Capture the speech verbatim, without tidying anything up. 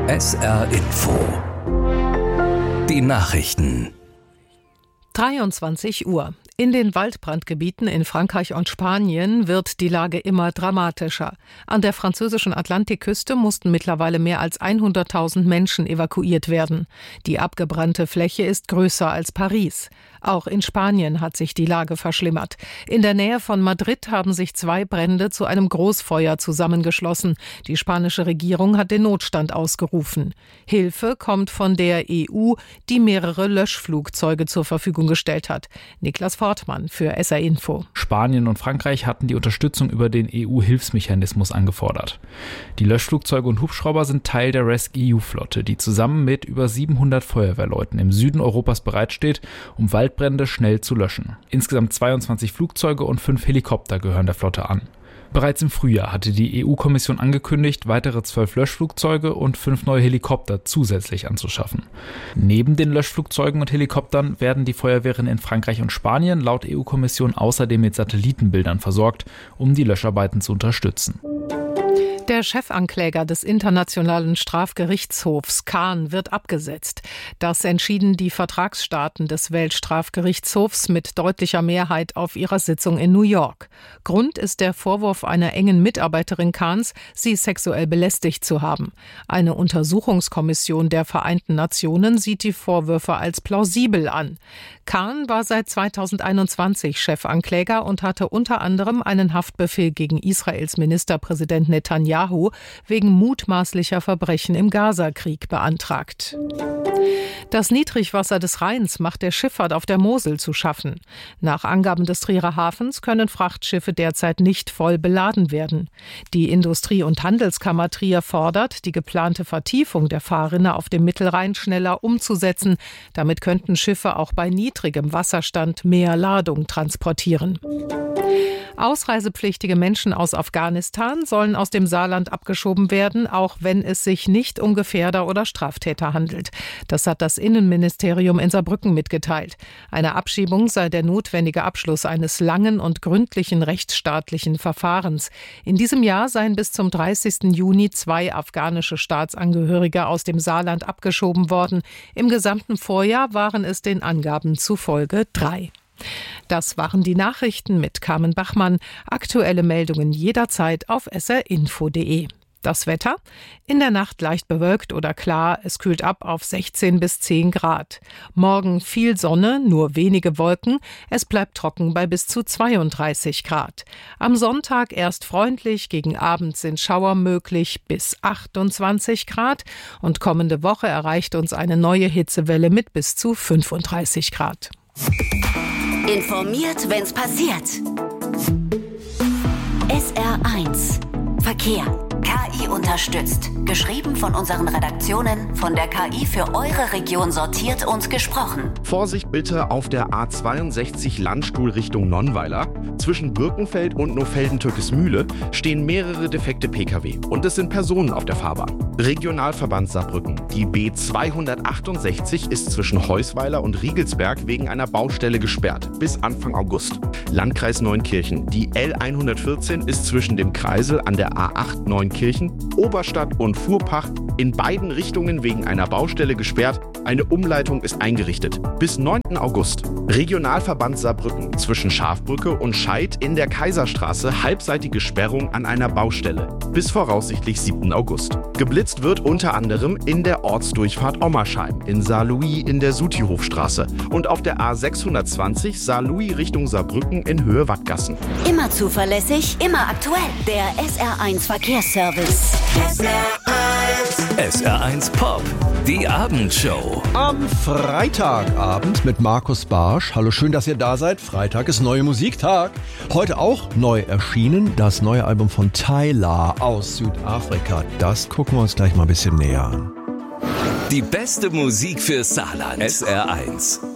S R Info. Die Nachrichten. dreiundzwanzig Uhr. In den Waldbrandgebieten in Frankreich und Spanien wird die Lage immer dramatischer. An der französischen Atlantikküste mussten mittlerweile mehr als hunderttausend Menschen evakuiert werden. Die abgebrannte Fläche ist größer als Paris. Auch in Spanien hat sich die Lage verschlimmert. In der Nähe von Madrid haben sich zwei Brände zu einem Großfeuer zusammengeschlossen. Die spanische Regierung hat den Notstand ausgerufen. Hilfe kommt von der E U, die mehrere Löschflugzeuge zur Verfügung gestellt hat. Niklas Fortmann für S R Info. Spanien und Frankreich hatten die Unterstützung über den E U-Hilfsmechanismus angefordert. Die Löschflugzeuge und Hubschrauber sind Teil der rescE U-Flotte, die zusammen mit über siebenhundert Feuerwehrleuten im Süden Europas bereitsteht, um Waldbrände schnell zu löschen. Insgesamt zweiundzwanzig Flugzeuge und fünf Helikopter gehören der Flotte an. Bereits im Frühjahr hatte die E U-Kommission angekündigt, weitere zwölf Löschflugzeuge und fünf neue Helikopter zusätzlich anzuschaffen. Neben den Löschflugzeugen und Helikoptern werden die Feuerwehren in Frankreich und Spanien laut E U-Kommission außerdem mit Satellitenbildern versorgt, um die Löscharbeiten zu unterstützen. Der Chefankläger des Internationalen Strafgerichtshofs Khan wird abgesetzt. Das entschieden die Vertragsstaaten des Weltstrafgerichtshofs mit deutlicher Mehrheit auf ihrer Sitzung in New York. Grund ist der Vorwurf einer engen Mitarbeiterin Khans, sie sexuell belästigt zu haben. Eine Untersuchungskommission der Vereinten Nationen sieht die Vorwürfe als plausibel an. Khan war seit zweitausendeinundzwanzig Chefankläger und hatte unter anderem einen Haftbefehl gegen Israels Ministerpräsident Netanyahu wegen mutmaßlicher Verbrechen im Gazakrieg beantragt. Das Niedrigwasser des Rheins macht der Schifffahrt auf der Mosel zu schaffen. Nach Angaben des Trierer Hafens können Frachtschiffe derzeit nicht voll beladen werden. Die Industrie- und Handelskammer Trier fordert, die geplante Vertiefung der Fahrrinne auf dem Mittelrhein schneller umzusetzen. Damit könnten Schiffe auch bei niedrigem Wasserstand mehr Ladung transportieren. Ausreisepflichtige Menschen aus Afghanistan sollen aus dem Saarland abgeschoben werden, auch wenn es sich nicht um Gefährder oder Straftäter handelt. Das hat das Innenministerium in Saarbrücken mitgeteilt. Eine Abschiebung sei der notwendige Abschluss eines langen und gründlichen rechtsstaatlichen Verfahrens. In diesem Jahr seien bis zum dreißigsten Juni zwei afghanische Staatsangehörige aus dem Saarland abgeschoben worden. Im gesamten Vorjahr waren es den Angaben zufolge drei. Das waren die Nachrichten mit Carmen Bachmann. Aktuelle Meldungen jederzeit auf s r info punkt d e. Das Wetter? In der Nacht leicht bewölkt oder klar. Es kühlt ab auf sechzehn bis zehn Grad. Morgen viel Sonne, nur wenige Wolken. Es bleibt trocken bei bis zu zweiunddreißig Grad. Am Sonntag erst freundlich, gegen Abend sind Schauer möglich bis achtundzwanzig Grad. Und kommende Woche erreicht uns eine neue Hitzewelle mit bis zu fünfunddreißig Grad. Informiert, wenn's passiert. S R eins Verkehr. K I unterstützt. Geschrieben von unseren Redaktionen, von der K I für eure Region sortiert und gesprochen. Vorsicht bitte auf der A zweiundsechzig Landstuhl Richtung Nonnweiler. Zwischen Birkenfeld und Nofelden-Türkesmühle stehen mehrere defekte Pkw. Und es sind Personen auf der Fahrbahn. Regionalverband Saarbrücken. Die B zweihundertachtundsechzig ist zwischen Heusweiler und Riegelsberg wegen einer Baustelle gesperrt. Bis Anfang August. Landkreis Neunkirchen. Die L hundertvierzehn ist zwischen dem Kreisel an der A acht Neunkirchen, Oberstadt und Fuhrpacht in beiden Richtungen wegen einer Baustelle gesperrt. Eine Umleitung ist eingerichtet. Bis neunten August. Regionalverband Saarbrücken. Zwischen Schafbrücke und Scheid in der Kaiserstraße halbseitige Sperrung an einer Baustelle. Bis voraussichtlich siebten August. Geblitzt wird unter anderem in der Ortsdurchfahrt Ommersheim, in Saarlouis in der Sutihofstraße und auf der A sechshundertzwanzig Saarlouis Richtung Saarbrücken in Höhe Wattgassen. Immer zuverlässig, immer aktuell. Der S R eins Verkehrsservice. S R eins. S R eins Pop, die Abendshow. Am Freitagabend mit Markus Barsch. Hallo, schön, dass ihr da seid. Freitag ist neue Musiktag. Heute auch neu erschienen das neue Album von Tyla aus Südafrika. Das gucken wir uns gleich mal ein bisschen näher an. Die beste Musik für Saarland. S R eins.